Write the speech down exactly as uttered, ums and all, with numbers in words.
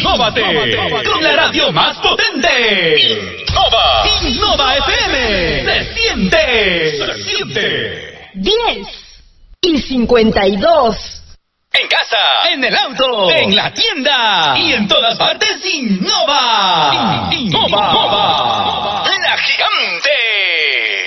Innóvate con la radio más potente. Innova. Innova F M. Se siente. Se siente. diez y cincuenta y dos. En casa, en el auto, en la tienda y en todas partes. Innova. Innova.